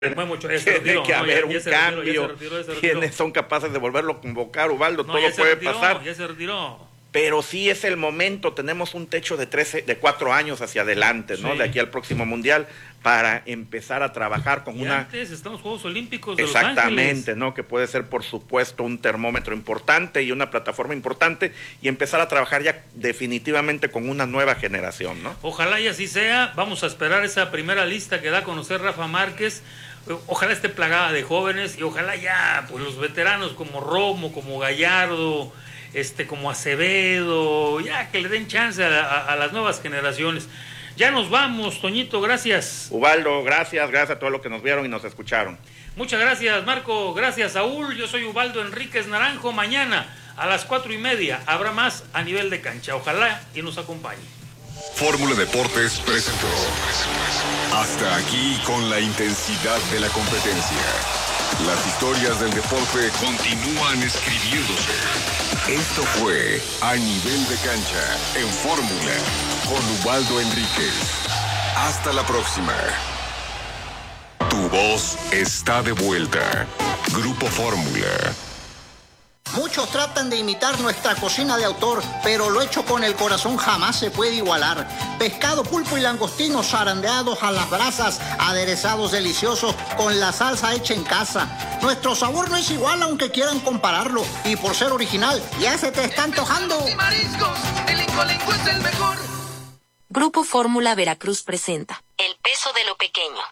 Tiene que haber un cambio. ¿Quiénes son capaces de volverlo a convocar, Ubaldo? Todo puede pasar. Ya se retiró. Pero sí es el momento, tenemos un techo de 4 años hacia adelante, ¿no? Sí. De aquí al próximo Mundial, para empezar a trabajar con Antes están los Juegos Olímpicos de Los Exactamente, Ángeles. ¿no? Que puede ser, por supuesto, un termómetro importante y una plataforma importante, y empezar a trabajar ya definitivamente con una nueva generación, ¿no? Ojalá y así sea. Vamos a esperar esa primera lista que da a conocer Rafa Márquez. Ojalá esté plagada de jóvenes, y ojalá ya pues los veteranos como Romo, como Gallardo, como Acevedo, ya que le den chance a las nuevas generaciones. Ya nos vamos, Toñito, gracias. Ubaldo, gracias a todos los que nos vieron y nos escucharon. Muchas gracias, Marco, gracias, Saúl. Yo soy Ubaldo Enríquez Naranjo. Mañana a las 4:30 habrá más a nivel de cancha. Ojalá y nos acompañe. Fórmula Deportes presentó. Hasta aquí con la intensidad de la competencia. Las historias del deporte continúan escribiéndose. Esto fue A Nivel de Cancha en Fórmula con Ubaldo Enríquez. Hasta la próxima. Tu voz está de vuelta. Grupo Fórmula. Muchos tratan de imitar nuestra cocina de autor, pero lo hecho con el corazón jamás se puede igualar. Pescado, pulpo y langostinos zarandeados a las brasas, aderezados deliciosos con la salsa hecha en casa. Nuestro sabor no es igual aunque quieran compararlo, y por ser original, ya se te está antojando. Y mariscos, el Incolenco es el mejor. Grupo Fórmula Veracruz presenta El peso de lo pequeño.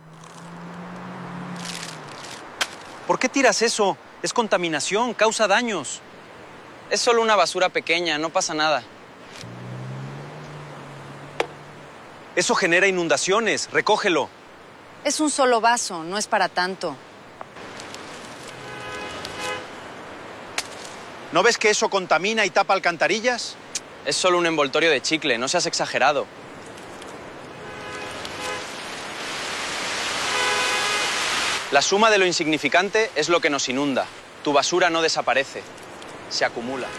¿Por qué tiras eso? Es contaminación, causa daños. Es solo una basura pequeña, no pasa nada. Eso genera inundaciones, recógelo. Es un solo vaso, no es para tanto. ¿No ves que eso contamina y tapa alcantarillas? Es solo un envoltorio de chicle, no seas exagerado. La suma de lo insignificante es lo que nos inunda. Tu basura no desaparece, se acumula.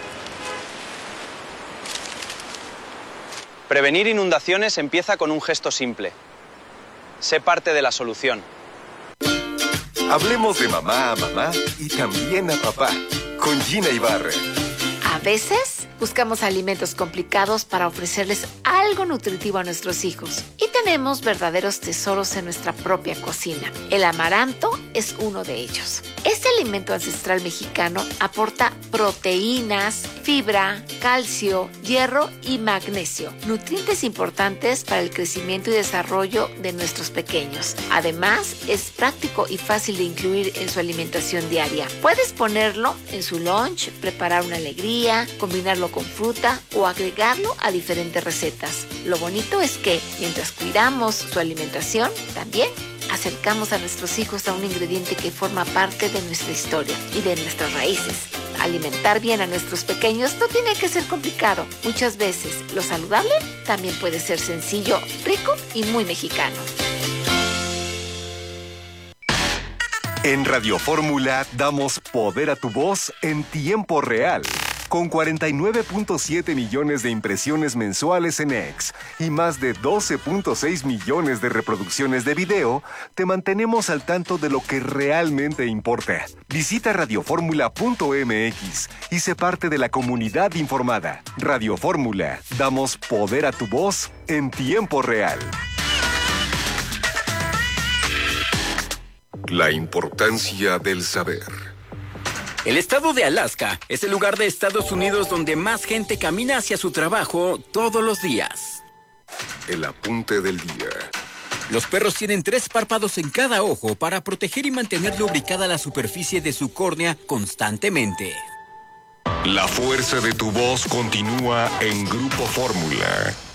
Prevenir inundaciones empieza con un gesto simple. Sé parte de la solución. Hablemos de mamá a mamá y también a papá, con Gina Ibarra. A veces buscamos alimentos complicados para ofrecerles algo nutritivo a nuestros hijos. Y tenemos verdaderos tesoros en nuestra propia cocina. El amaranto es uno de ellos. Este alimento ancestral mexicano aporta proteínas, fibra, calcio, hierro y magnesio, nutrientes importantes para el crecimiento y desarrollo de nuestros pequeños. Además, es práctico y fácil de incluir en su alimentación diaria. Puedes ponerlo en su lunch, preparar una alegría, combinarlo con fruta o agregarlo a diferentes recetas. Lo bonito es que, mientras cuidamos su alimentación, también acercamos a nuestros hijos a un ingrediente que forma parte de nuestra historia y de nuestras raíces. Alimentar bien a nuestros pequeños no tiene que ser complicado. Muchas veces lo saludable también puede ser sencillo, rico y muy mexicano. En Radio Fórmula damos poder a tu voz en tiempo real. Con 49.7 millones de impresiones mensuales en X y más de 12.6 millones de reproducciones de video, te mantenemos al tanto de lo que realmente importa. Visita radioformula.mx y sé parte de la comunidad informada. Radio Fórmula, damos poder a tu voz en tiempo real. La importancia del saber. El estado de Alaska es el lugar de Estados Unidos donde más gente camina hacia su trabajo todos los días. El apunte del día. Los perros tienen 3 párpados en cada ojo para proteger y mantener lubricada la superficie de su córnea constantemente. La fuerza de tu voz continúa en Grupo Fórmula.